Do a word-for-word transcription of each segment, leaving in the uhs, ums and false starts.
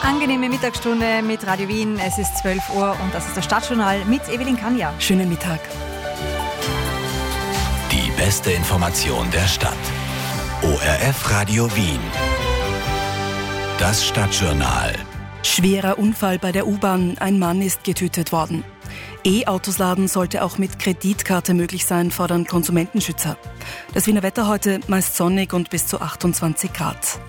Angenehme Mittagsstunde mit Radio Wien. Es ist zwölf Uhr und das ist das Stadtjournal mit Evelyn Kanja. Schönen Mittag. Die beste Information der Stadt. O R F Radio Wien. Das Stadtjournal. Schwerer Unfall bei der U-Bahn. Ein Mann ist getötet worden. E-Autos laden sollte auch mit Kreditkarte möglich sein, fordern Konsumentenschützer. Das Wiener Wetter heute meist sonnig und bis zu achtundzwanzig Grad.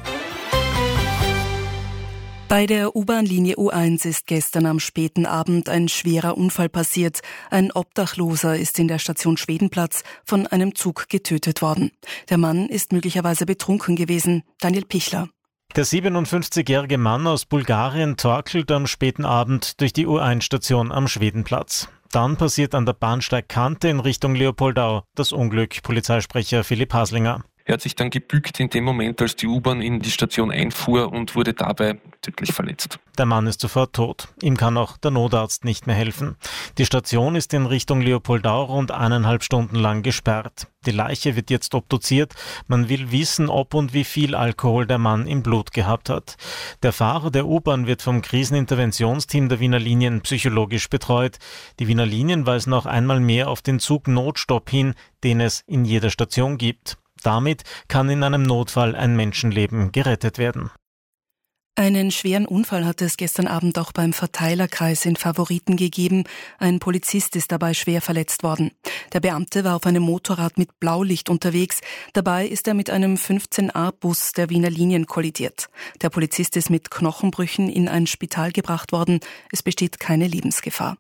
Bei der U-Bahn-Linie U eins ist gestern am späten Abend ein schwerer Unfall passiert. Ein Obdachloser ist in der Station Schwedenplatz von einem Zug getötet worden. Der Mann ist möglicherweise betrunken gewesen. Daniel Pichler. Der siebenundfünfzigjährige Mann aus Bulgarien torkelt am späten Abend durch die U eins Station am Schwedenplatz. Dann passiert an der Bahnsteigkante in Richtung Leopoldau das Unglück, Polizeisprecher Philipp Haslinger. Er hat sich dann gebückt in dem Moment, als die U-Bahn in die Station einfuhr und wurde dabei tödlich verletzt. Der Mann ist sofort tot. Ihm kann auch der Notarzt nicht mehr helfen. Die Station ist in Richtung Leopoldau rund eineinhalb Stunden lang gesperrt. Die Leiche wird jetzt obduziert. Man will wissen, ob und wie viel Alkohol der Mann im Blut gehabt hat. Der Fahrer der U-Bahn wird vom Kriseninterventionsteam der Wiener Linien psychologisch betreut. Die Wiener Linien weisen auch einmal mehr auf den Zugnotstopp hin, den es in jeder Station gibt. Damit kann in einem Notfall ein Menschenleben gerettet werden. Einen schweren Unfall hat es gestern Abend auch beim Verteilerkreis in Favoriten gegeben. Ein Polizist ist dabei schwer verletzt worden. Der Beamte war auf einem Motorrad mit Blaulicht unterwegs. Dabei ist er mit einem fünfzehn A-Bus der Wiener Linien kollidiert. Der Polizist ist mit Knochenbrüchen in ein Spital gebracht worden. Es besteht keine Lebensgefahr.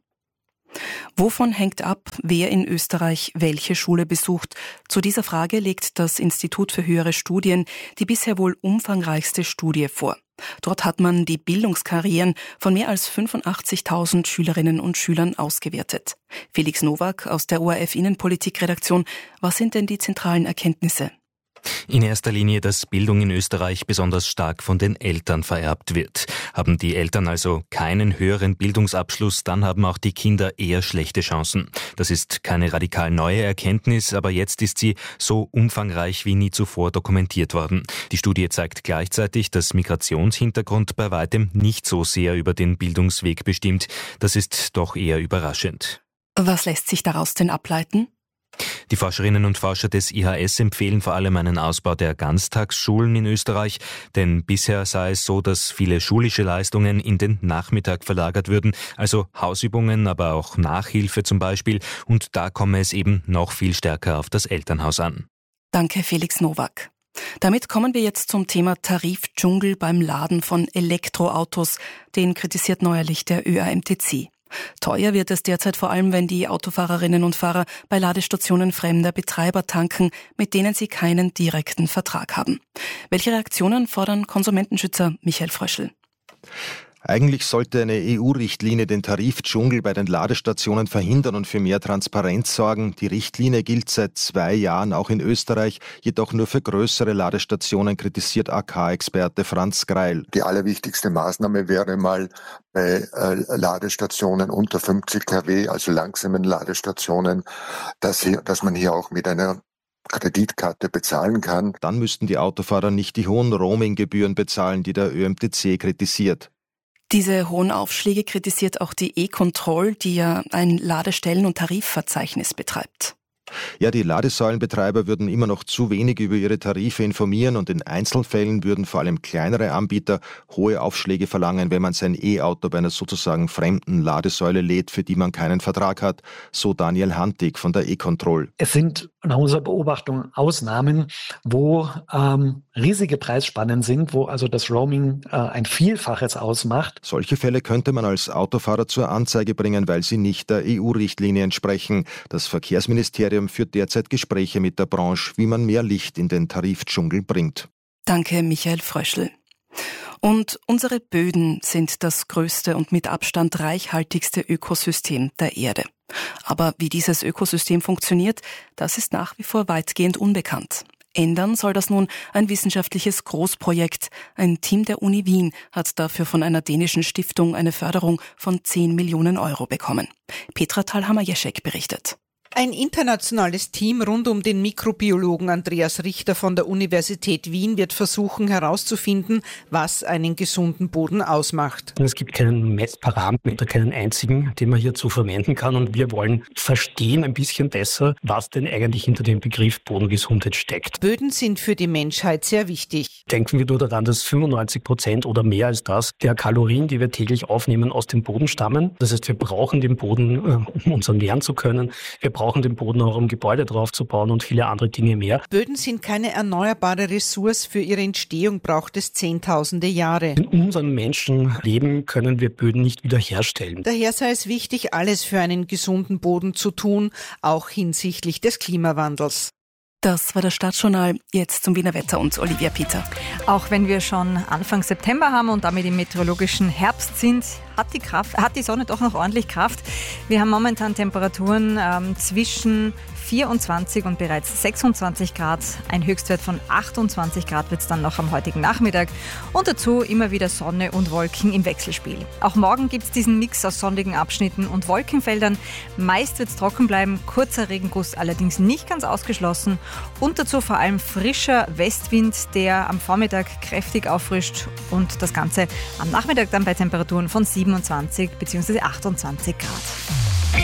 Wovon hängt ab, wer in Österreich welche Schule besucht? Zu dieser Frage legt das Institut für höhere Studien die bisher wohl umfangreichste Studie vor. Dort hat man die Bildungskarrieren von mehr als fünfundachtzigtausend Schülerinnen und Schülern ausgewertet. Felix Nowak aus der O R F Innenpolitik-Redaktion. Was sind denn die zentralen Erkenntnisse? In erster Linie, dass Bildung in Österreich besonders stark von den Eltern vererbt wird. Haben die Eltern also keinen höheren Bildungsabschluss, dann haben auch die Kinder eher schlechte Chancen. Das ist keine radikal neue Erkenntnis, aber jetzt ist sie so umfangreich wie nie zuvor dokumentiert worden. Die Studie zeigt gleichzeitig, dass Migrationshintergrund bei weitem nicht so sehr über den Bildungsweg bestimmt. Das ist doch eher überraschend. Was lässt sich daraus denn ableiten? Die Forscherinnen und Forscher des I H S empfehlen vor allem einen Ausbau der Ganztagsschulen in Österreich, denn bisher sei es so, dass viele schulische Leistungen in den Nachmittag verlagert würden, also Hausübungen, aber auch Nachhilfe zum Beispiel, und da komme es eben noch viel stärker auf das Elternhaus an. Danke, Felix Nowak. Damit kommen wir jetzt zum Thema Tarifdschungel beim Laden von Elektroautos. Den kritisiert neuerlich der Ö A M T C. Teuer wird es derzeit vor allem, wenn die Autofahrerinnen und Fahrer bei Ladestationen fremder Betreiber tanken, mit denen sie keinen direkten Vertrag haben. Welche Reaktionen fordern Konsumentenschützer Michael Fröschl? Eigentlich sollte eine E U-Richtlinie den Tarifdschungel bei den Ladestationen verhindern und für mehr Transparenz sorgen. Die Richtlinie gilt seit zwei Jahren auch in Österreich, jedoch nur für größere Ladestationen, kritisiert A K-Experte Franz Greil. Die allerwichtigste Maßnahme wäre mal bei äh, Ladestationen unter fünfzig Kilowatt, also langsamen Ladestationen, dass, hier, dass man hier auch mit einer Kreditkarte bezahlen kann. Dann müssten die Autofahrer nicht die hohen Roaming-Gebühren bezahlen, die der Ö A M T C kritisiert. Diese hohen Aufschläge kritisiert auch die E-Control, die ja ein Ladestellen- und Tarifverzeichnis betreibt. Ja, die Ladesäulenbetreiber würden immer noch zu wenig über ihre Tarife informieren und in Einzelfällen würden vor allem kleinere Anbieter hohe Aufschläge verlangen, wenn man sein E-Auto bei einer sozusagen fremden Ladesäule lädt, für die man keinen Vertrag hat, so Daniel Hantig von der E-Control. Es sind nach unserer Beobachtung Ausnahmen, wo ähm, riesige Preisspannen sind, wo also das Roaming äh, ein Vielfaches ausmacht. Solche Fälle könnte man als Autofahrer zur Anzeige bringen, weil sie nicht der E U-Richtlinie entsprechen. Das Verkehrsministerium führt derzeit Gespräche mit der Branche, wie man mehr Licht in den Tarifdschungel bringt. Danke, Michael Fröschl. Und unsere Böden sind das größte und mit Abstand reichhaltigste Ökosystem der Erde. Aber wie dieses Ökosystem funktioniert, das ist nach wie vor weitgehend unbekannt. Ändern soll das nun ein wissenschaftliches Großprojekt. Ein Team der Uni Wien hat dafür von einer dänischen Stiftung eine Förderung von zehn Millionen Euro bekommen. Petra Thalhammer-Jeschek berichtet. Ein internationales Team rund um den Mikrobiologen Andreas Richter von der Universität Wien wird versuchen herauszufinden, was einen gesunden Boden ausmacht. Es gibt keinen Messparameter, keinen einzigen, den man hierzu verwenden kann. Und wir wollen verstehen ein bisschen besser, was denn eigentlich hinter dem Begriff Bodengesundheit steckt. Böden sind für die Menschheit sehr wichtig. Denken wir nur daran, dass fünfundneunzig Prozent oder mehr als das der Kalorien, die wir täglich aufnehmen, aus dem Boden stammen. Das heißt, wir brauchen den Boden, um uns ernähren zu können. Wir brauchen den Boden auch, um Gebäude draufzubauen und viele andere Dinge mehr. Böden sind keine erneuerbare Ressource. Für ihre Entstehung braucht es zehntausende Jahre. In unserem Menschenleben können wir Böden nicht wiederherstellen. Daher sei es wichtig, alles für einen gesunden Boden zu tun, auch hinsichtlich des Klimawandels. Das war das Stadtjournal. Jetzt zum Wiener Wetter und Olivia Peter. Auch wenn wir schon Anfang September haben und damit im meteorologischen Herbst sind, hat die, Kraft, hat die Sonne doch noch ordentlich Kraft. Wir haben momentan Temperaturen ähm, zwischen vierundzwanzig und bereits sechsundzwanzig Grad. Ein Höchstwert von achtundzwanzig Grad wird es dann noch am heutigen Nachmittag. Und dazu immer wieder Sonne und Wolken im Wechselspiel. Auch morgen gibt es diesen Mix aus sonnigen Abschnitten und Wolkenfeldern. Meist wird es trocken bleiben, kurzer Regenguss allerdings nicht ganz ausgeschlossen. Und dazu vor allem frischer Westwind, der am Vormittag kräftig auffrischt und das Ganze am Nachmittag dann bei Temperaturen von siebenundzwanzig bzw. achtundzwanzig Grad.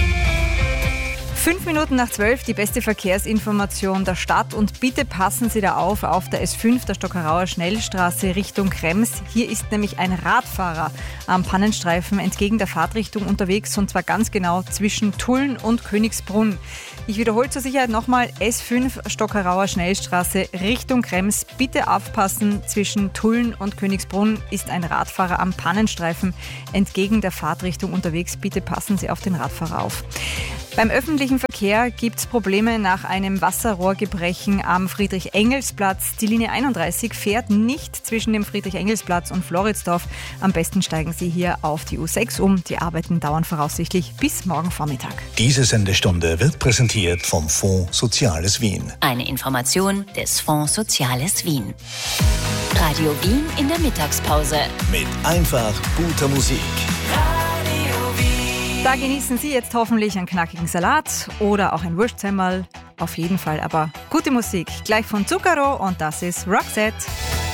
Fünf Minuten nach zwölf, die beste Verkehrsinformation der Stadt und bitte passen Sie da auf, auf der S fünf, der Stockerauer Schnellstraße Richtung Krems. Hier ist nämlich ein Radfahrer am Pannenstreifen entgegen der Fahrtrichtung unterwegs und zwar ganz genau zwischen Tulln und Königsbrunn. Ich wiederhole zur Sicherheit nochmal, S fünf, Stockerauer Schnellstraße Richtung Krems. Bitte aufpassen, zwischen Tulln und Königsbrunn ist ein Radfahrer am Pannenstreifen entgegen der Fahrtrichtung unterwegs. Bitte passen Sie auf den Radfahrer auf. Beim öffentlichen Verkehr gibt es Probleme nach einem Wasserrohrgebrechen am Friedrich-Engels-Platz. Die Linie einunddreißig fährt nicht zwischen dem Friedrich-Engels-Platz und Floridsdorf. Am besten steigen Sie hier auf die U sechs um. Die Arbeiten dauern voraussichtlich bis morgen Vormittag. Diese Sendestunde wird präsentiert vom Fonds Soziales Wien. Eine Information des Fonds Soziales Wien. Radio Wien in der Mittagspause. Mit einfach guter Musik. Da genießen Sie jetzt hoffentlich einen knackigen Salat oder auch ein Wurstsemmel. Auf jeden Fall aber gute Musik. Gleich von Zucchero und das ist Roxette.